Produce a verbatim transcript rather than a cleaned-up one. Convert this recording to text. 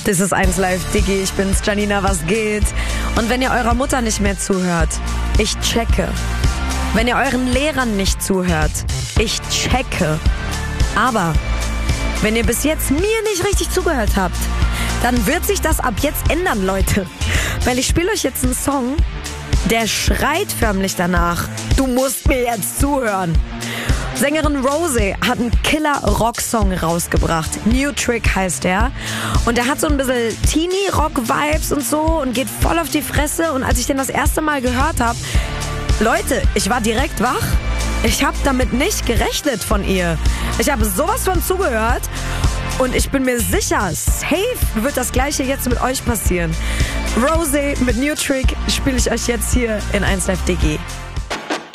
Das ist eins Live Diggi, ich bin's, Janina, was geht? Und wenn ihr eurer Mutter nicht mehr zuhört, ich checke. Wenn ihr euren Lehrern nicht zuhört, ich checke. Aber wenn ihr bis jetzt mir nicht richtig zugehört habt, dann wird sich das ab jetzt ändern, Leute. Weil ich spiele euch jetzt einen Song, der schreit förmlich danach. Du musst mir jetzt zuhören. Sängerin Rosé hat einen Killer-Rock-Song rausgebracht. New Trick heißt der. Und der hat so ein bisschen Teenie-Rock-Vibes und so und geht voll auf die Fresse. Und als ich den das erste Mal gehört habe, Leute, ich war direkt wach. Ich habe damit nicht gerechnet von ihr. Ich habe sowas von zugehört und ich bin mir sicher, safe wird das Gleiche jetzt mit euch passieren. Rosé mit New Trick spiele ich euch jetzt hier in eins Live Diggi.